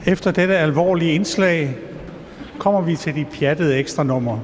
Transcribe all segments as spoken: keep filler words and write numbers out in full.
Efter dette alvorlige indslag kommer vi til de pjattede ekstranumre.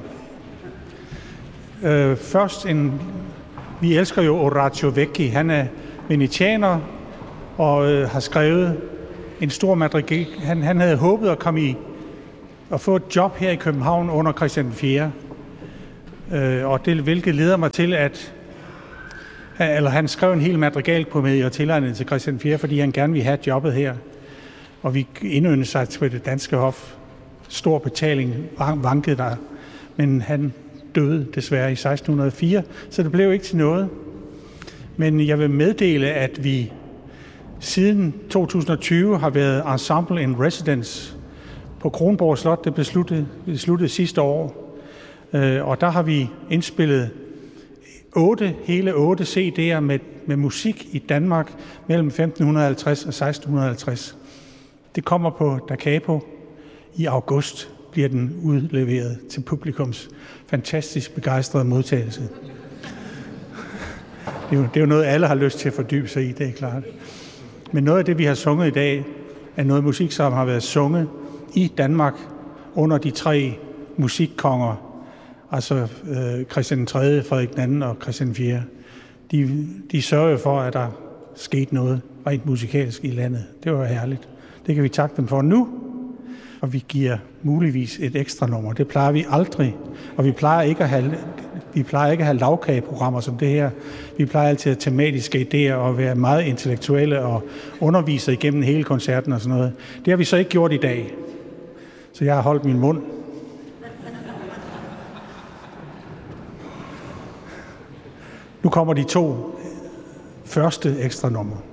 Øh, først en... Vi elsker jo Orazio Vecchi. Han er venetianer og øh, har skrevet en stor madrigal. Han, han havde håbet at komme i at få et job her i København under Christian den fjerde. Øh, og det, hvilket leder mig til, at eller han skrev en hel madrigalkomedie og tilegnede til Christian den fjerde, fordi han gerne ville have jobbet her. Og vi indøndede sig til det danske hof. Stor betaling vankede der, men han døde desværre i seksten hundrede og fire, så det blev ikke til noget. Men jeg vil meddele, at vi siden to tusind og tyve har været ensemble in residence på Kronborg Slot. Det besluttede, besluttede sidste år, og der har vi indspillet otte, hele otte C D'er med, med musik i Danmark mellem femten halvtreds og seksten halvtreds. Det kommer på Da Capo. I august bliver den udleveret til publikums fantastisk begejstrede modtagelse. Det er, jo, det er jo noget, alle har lyst til at fordybe sig i, det er klart. Men noget af det, vi har sunget i dag, er noget musik, som har været sunget i Danmark under de tre musikkonger, altså øh, Christian den tredje, Frederik den anden og Christian den fjerde. De, de sørger for, at der skete noget rent musikalsk i landet. Det var herligt. Det kan vi takke dem for nu. Og vi giver muligvis et ekstra nummer. Det plejer vi aldrig. Og vi plejer ikke at have, vi plejer ikke at have lavkageprogrammer som det her. Vi plejer altid at tematiske idéer og være meget intellektuelle og undervise igennem hele koncerten og sådan noget. Det har vi så ikke gjort i dag. Så jeg har holdt min mund. Nu kommer de to første ekstra numre.